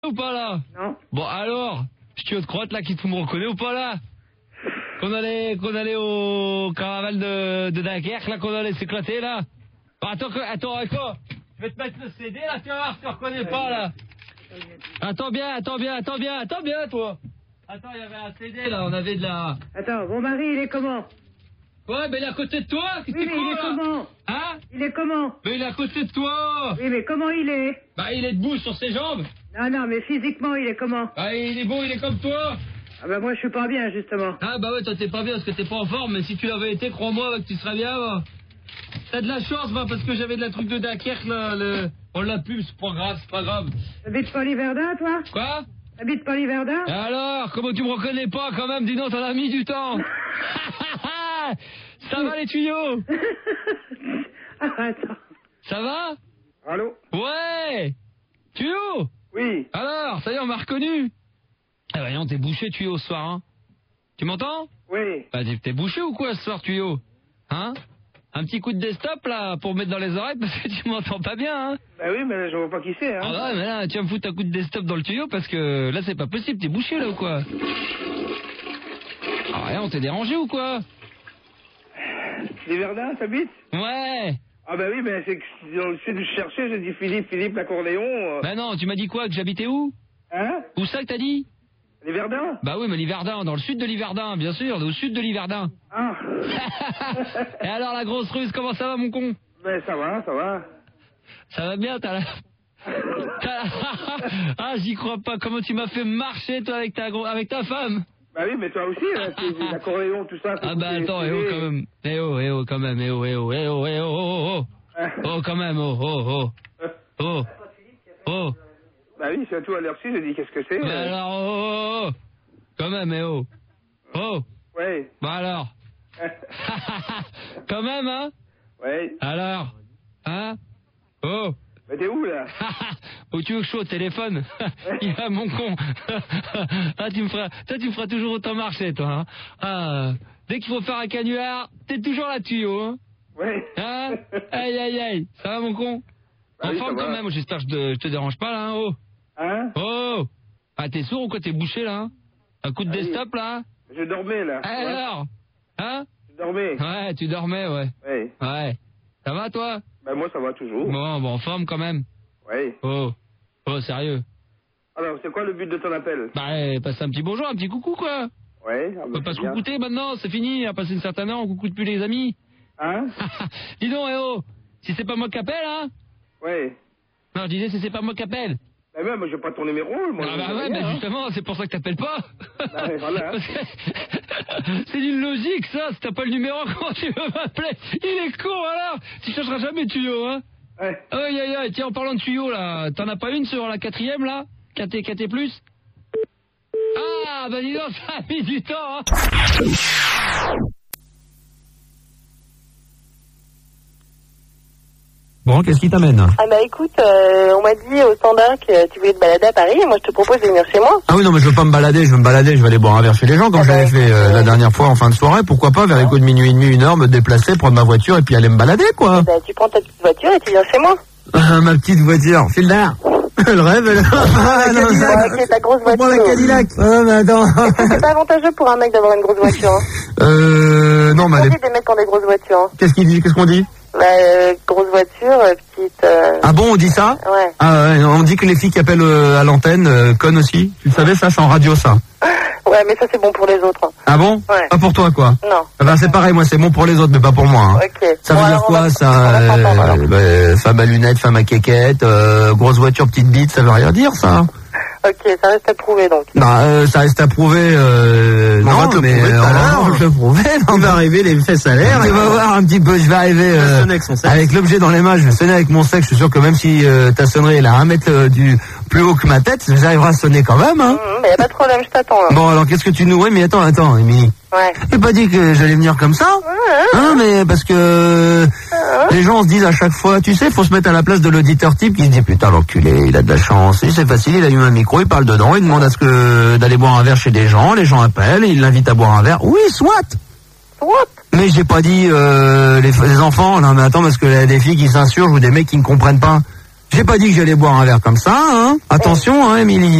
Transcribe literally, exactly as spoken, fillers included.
Ou pas là? Non. Bon alors, je suis de croate là qui tout me reconnaît ou pas là? Qu'on allait, qu'on allait au carnaval de, de Dunkerque là, qu'on allait s'éclater là. Bon, attends, attends, attends, je vais te mettre le C D là, tu vas voir, tu reconnais pas là. Attends bien, attends bien, attends bien, attends bien toi. Attends, il y avait un C D là, on avait de la... Attends, mon mari il est comment? Ouais, mais il est à côté de toi, qu'est-ce Oui, que mais tu il est là? comment? Hein? Il est comment? Mais il est à côté de toi. Oui, mais comment il est? Bah il est debout sur ses jambes. Non, non, mais physiquement il est comment? Bah il est beau, il est comme toi. Ah bah moi je suis pas bien justement. Ah bah ouais, toi t'es pas bien parce que t'es pas en forme, mais si tu l'avais été, crois-moi que tu serais bien. Va. T'as de la chance, va, parce que j'avais de la truc de Dunkerque là, le... on l'a plus, c'est pas grave, c'est pas grave. T'habites pas l'Hiverdin, toi? Quoi? T'habites pas l'Hiverdin? Et alors, comment tu me reconnais pas quand même? Dis donc, t'en as mis du temps. Ça va les tuyaux? Ah, attends. Ça va? Allô? Ouais. Tuyau? Oui. Alors, ça y est, on m'a reconnu. Ah bah non, t'es bouché tuyau ce soir, hein. Tu m'entends? Oui. Bah t'es bouché ou quoi ce soir, tuyau? Hein? Un petit coup de desktop là pour mettre dans les oreilles parce que tu m'entends pas bien, hein? Bah oui, mais je vois pas qui c'est, hein. Ah ouais, mais là, tu vas me foutre un coup de desktop dans le tuyau parce que là c'est pas possible, t'es bouché là ou quoi? Ah rien, on t'est dérangé ou quoi? Les Verdun, t'habites? Ouais. Ah bah oui, mais c'est que dans le sud où je cherchais, j'ai dit Philippe, Philippe, l'accordéon. Euh... Bah non, tu m'as dit quoi? Que j'habitais où? Hein? Où ça que t'as dit? Les Verdun? Bah oui, mais l'Hiverdin, dans le sud de l'Hiverdin, bien sûr, au sud de l'Hiverdin. Ah. Et alors la grosse ruse, comment ça va mon con? Ben ça va, ça va. Ça va bien, t'as la... t'as la... Ah, j'y crois pas, comment tu m'as fait marcher toi avec ta, gros... avec ta femme? Bah oui, mais toi aussi, là, c'est l'accordéon, tout ça. Ah bah attends, eh oh quand même, eh oh, eh oh quand même, eh oh, eh oh, eh oh, eh oh, oh, oh, oh quand même, oh, oh, oh, oh, oh. Bah oui, c'est à tout à l'heure ci, j'ai dit qu'est-ce que c'est. Bah euh... alors, oh, oh, oh, quand même, eh oh, oh. Ouais. Bah alors. Quand même, hein? Ouais. Alors, hein? Oh. Bah t'es où là? Où tu veux que je sois au téléphone? Il va mon con. Ah, tu me feras, toi tu me feras toujours autant marcher, toi. Hein? Ah, dès qu'il faut faire un canular, t'es toujours là tuyau, hein? Ouais. Hein? Aïe aïe aïe, ça va mon con? Bah en oui, forme quand va. même, j'espère que je te, je te dérange pas là, hein? Oh. Hein? Oh. Ah, t'es sourd ou quoi? T'es bouché là? Hein? Un coup de Ah, desktop oui. là? Je dormais là. Ah, Ouais. alors? Hein? Je dormais. Ouais, tu dormais, ouais. Ouais. Ouais. Ça va toi? Bah moi ça va toujours. Bon, bon, en forme quand même. Ouais. Oh. Oh, sérieux. Alors c'est quoi le but de ton appel? Bah, eh, passe un petit bonjour, un petit coucou quoi. Ouais. Ah, On bah, peut pas c'est se bien. coucouter maintenant, c'est fini. À passer une certaine heure, on coucoute plus les amis. Hein? Dis donc, eh oh, si c'est pas moi qui appelle, hein? Ouais. Non, je disais, si c'est pas moi qui appelle. Bah même, moi j'ai pas ton numéro. Moi, Ah je bah sais ouais, rien, bah hein. justement, c'est pour ça que t'appelles pas. Bah ouais, voilà. Parce que c'est d'une logique ça, si t'as pas le numéro, comment tu veux m'appeler? Il est con alors. Tu chercheras jamais tuyau, hein? Ouais. Aïe aïe aïe, tiens, en parlant de tuyau là, t'en as pas une sur la quatrième là? K T, K T plus? Ah bah dis donc, ça a mis du temps, hein? Bon, qu'est-ce qui t'amène? Ah bah écoute, euh, on m'a dit au standard que tu voulais te balader à Paris et moi je te propose de venir chez moi. Ah oui, non, mais je veux pas me balader, je veux me balader, je vais aller boire un verre chez les gens comme Ah j'avais bah, fait euh, écoute, la dernière fois en fin de soirée. Pourquoi pas, vers les coups de minuit et demi, une heure, me déplacer, prendre ma voiture et puis aller me balader, quoi. Bah tu prends ta petite voiture et tu viens chez moi. Ah, ma petite voiture, file d'air. Le rêve, elle... Ah, non, Bon, ok, ta grosse prends la voiture. Cadillac. Ah, mais attends. C'est pas avantageux pour un mec d'avoir une grosse voiture. Hein. Euh, non, mais On elle dit est... des mecs qui ont des grosses voitures. Hein. Qu'est-ce qu'il dit? Qu'est-ce qu'on dit? Bah euh, grosse voiture, euh, petite... Euh... Ah bon, on dit ça? Ouais. Ah ouais, on dit que les filles qui appellent euh, à l'antenne euh, connes aussi. Tu le savais, ça, c'est en radio, ça. Ouais, mais ça c'est bon pour les autres. Hein. Ah bon? Ouais. Pas pour toi, quoi. Non. Ah ben, c'est pareil, moi, c'est bon pour les autres, mais pas pour moi. Hein. Ok. Ça Bon, veut dire alors, on quoi, va- ça? on va s'entendre, alors. euh, bah, femme à lunettes, femme à quéquette, euh, grosse voiture, petite bite, ça veut rien dire, ça. Ok, ça reste à prouver donc. Non, euh, ça reste à prouver. Euh, On non, va te le mais prouver tout à euh, l'heure. on va te le prouver. Non, Il va arriver les fesses à l'air. tu vas voir un petit peu. Je vais arriver euh, sonner avec son sexe. avec l'objet dans les mains. Je vais sonner avec mon sexe. Je suis sûr que même si euh, ta sonnerie est à un mètre euh, du plus haut que ma tête, j'arriverai à sonner quand même. Hein. Mmh, bah y a pas de problème, je t'attends. Là. Bon, alors qu'est-ce que tu nous... Oui, mais attends, attends, Émilie. Ouais. J'ai pas dit que j'allais venir comme ça. Hein, mais parce que les gens se disent à chaque fois, tu sais, faut se mettre à la place de l'auditeur type qui se dit putain l'enculé, il a de la chance, et c'est facile, il a eu un micro, il parle dedans, il demande à ce que d'aller boire un verre chez des gens, les gens appellent, et il l'invite à boire un verre. Oui, soit. What? Mais j'ai pas dit euh, les, les enfants, non mais attends, parce que y a des filles qui s'insurgent ou des mecs qui ne comprennent pas. J'ai pas dit que j'allais boire un verre comme ça, hein. Attention, hein, Émilie.